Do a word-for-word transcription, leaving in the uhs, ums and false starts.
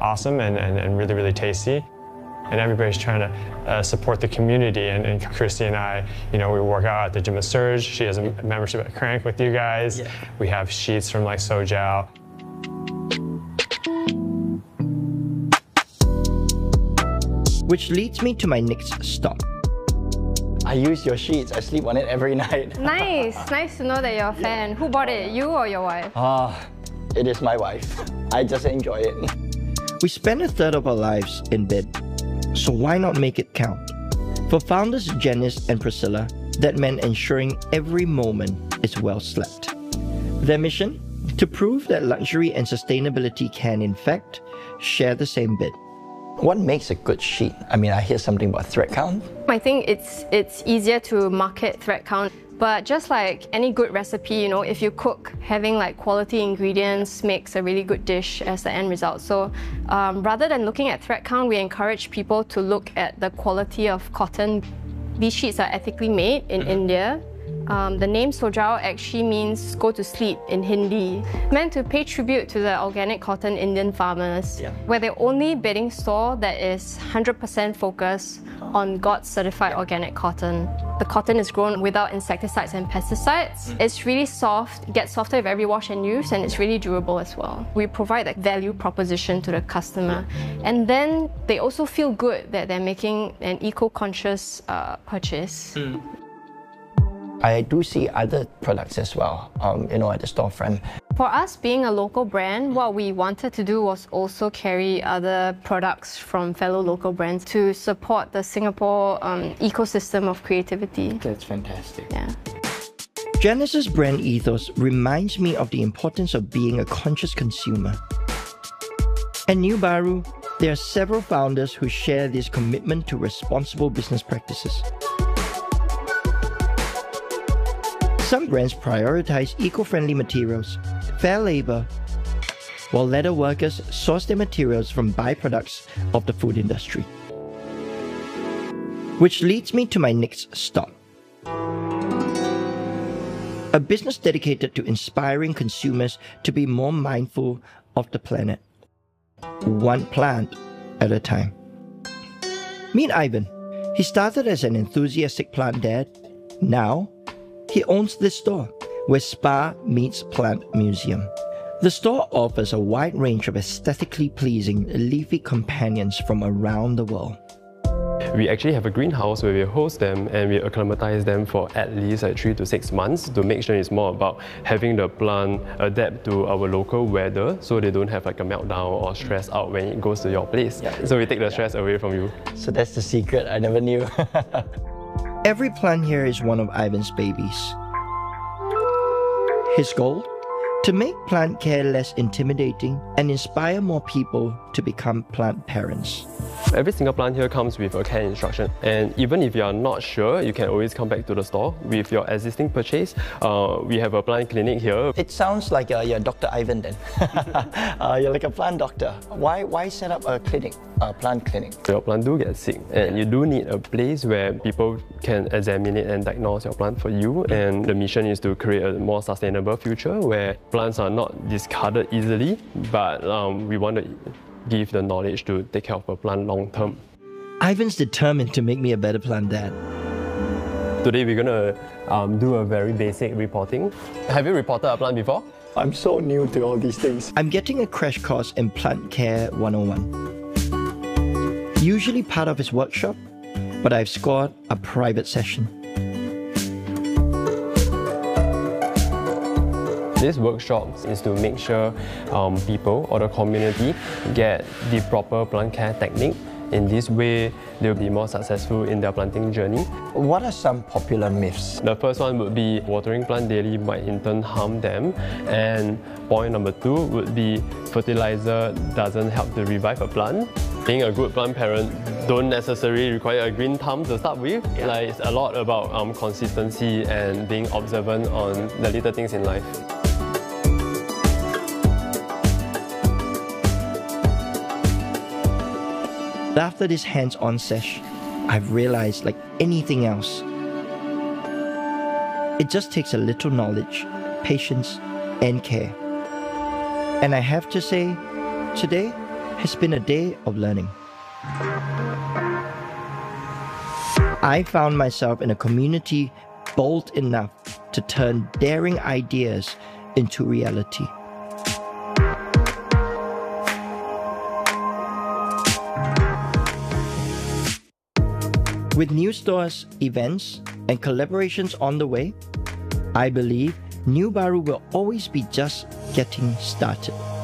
awesome and, and, and really, really tasty. And everybody's trying to uh, support the community. And, and Christy and I, you know, we work out at the Gym of Surge. She has a membership at Crank with you guys. Yeah. We have sheets from like Sojao. Which leads me to my next stop. I use your sheets. I sleep on it every night. Nice. Nice to know that you're a fan. Who bought it, you or your wife? Ah, it is my wife. I just enjoy it. We spend a third of our lives in bed, so why not make it count? For founders Janice and Priscilla, that meant ensuring every moment is well slept. Their mission? To prove that luxury and sustainability can, in fact, share the same bed. What makes a good sheet? I mean, I hear something about thread count. I think it's it's easier to market thread count, but just like any good recipe, you know, if you cook, having like quality ingredients makes a really good dish as the end result. So um, rather than looking at thread count, we encourage people to look at the quality of cotton. These sheets are ethically made in mm-hmm. India. Um, the name Sojao actually means go to sleep in Hindi, meant to pay tribute to the organic cotton Indian farmers. Yeah. We're the only bedding store that is one hundred percent focused on G O T certified yeah. organic cotton. The cotton is grown without insecticides and pesticides. Mm. It's really soft, gets softer with every wash and use, and it's really durable as well. We provide that value proposition to the customer. And then they also feel good that they're making an eco-conscious uh, purchase. Mm. I do see other products as well, um, you know, at the storefront. For us, being a local brand, what we wanted to do was also carry other products from fellow local brands to support the Singapore um, ecosystem of creativity. That's fantastic. Yeah. Janice's brand ethos reminds me of the importance of being a conscious consumer. At New Baru, there are several founders who share this commitment to responsible business practices. Some brands prioritize eco-friendly materials, fair labor, while leather workers source their materials from byproducts of the food industry. Which leads me to my next stop. A business dedicated to inspiring consumers to be more mindful of the planet, one plant at a time. Meet Ivan. He started as an enthusiastic plant dad. Now, he owns this store, where Spa meets Plant Museum. The store offers a wide range of aesthetically pleasing leafy companions from around the world. We actually have a greenhouse where we host them and we acclimatize them for at least like three to six months to make sure it's more about having the plant adapt to our local weather so they don't have like a meltdown or stress out when it goes to your place. Yeah. So we take the stress away from you. So that's the secret, I never knew. Every plant here is one of Ivan's babies. His goal? To make plant care less intimidating and inspire more people to become plant parents. Every single plant here comes with a care instruction, and even if you are not sure, you can always come back to the store with your existing purchase. Uh, we have a plant clinic here. It sounds like uh, you're Doctor Ivan then. uh, you're like a plant doctor. Why, why set up a clinic, a plant clinic? Your plant do get sick, and you do need a place where people can examine it and diagnose your plant for you. And the mission is to create a more sustainable future where plants are not discarded easily, but um, we want to give the knowledge to take care of a plant long term. Ivan's determined to make me a better plant dad. Today we're going to um, do a very basic reporting. Have you reported a plant before? I'm so new to all these things. I'm getting a crash course in Plant Care one oh one. Usually part of his workshop, but I've scored a private session. This workshop is to make sure um, people or the community get the proper plant care technique. In this way, they'll be more successful in their planting journey. What are some popular myths? The first one would be watering plant daily might in turn harm them. And point number two would be fertilizer doesn't help to revive a plant. Being a good plant parent don't necessarily require a green thumb to start with. Yeah. Like, it's a lot about um, consistency and being observant on the little things in life. After this hands-on sesh, I've realized, like anything else, it just takes a little knowledge, patience, and care. And I have to say, today, has been a day of learning. I found myself in a community bold enough to turn daring ideas into reality. With new stores, events, and collaborations on the way, I believe New Baru will always be just getting started.